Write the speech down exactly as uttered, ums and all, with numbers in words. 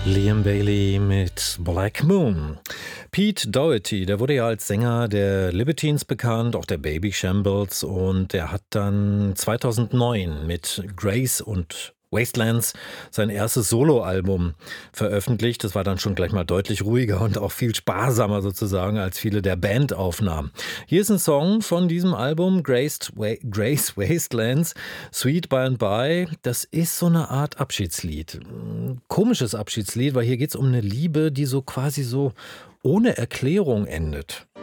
Liam Bailey mit Black Moon. Pete Doherty, der wurde ja als Sänger der Libertines bekannt, auch der Baby Shambles, und der hat dann zweitausendneun mit Grace und Wastelands sein erstes Soloalbum veröffentlicht. Das war dann schon gleich mal deutlich ruhiger und auch viel sparsamer sozusagen als viele der Bandaufnahmen. Hier ist ein Song von diesem Album, Grace, Wa- Grace Wastelands, Sweet By and By. Das ist so eine Art Abschiedslied. Ein komisches Abschiedslied, weil hier geht es um eine Liebe, die so quasi so ohne Erklärung endet.